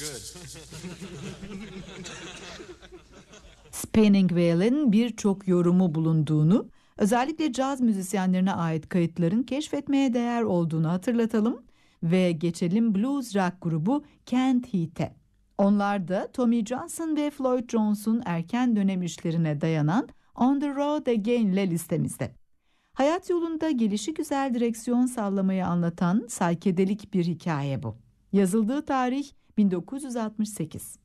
Spinning Whale'in birçok yorumu bulunduğunu, özellikle caz müzisyenlerine ait kayıtların keşfetmeye değer olduğunu hatırlatalım ve geçelim blues rock grubu Canned Heat'e. Onlar da Tommy Johnson ve Floyd Jones'un erken dönem işlerine dayanan On the Road Again ile listemizde. Hayat yolunda gelişigüzel direksiyon sallamayı anlatan saykedelik bir hikaye bu. Yazıldığı tarih 1968.